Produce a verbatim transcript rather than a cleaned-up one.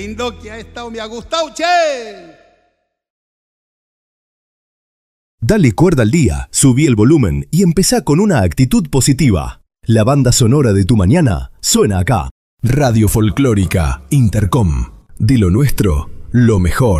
Lindo que ha estado, me ha gustado, che. Dale cuerda al día, subí el volumen y empezá con una actitud positiva. La banda sonora de tu mañana suena acá. Radio Folclórica Intercom. De lo nuestro, lo mejor.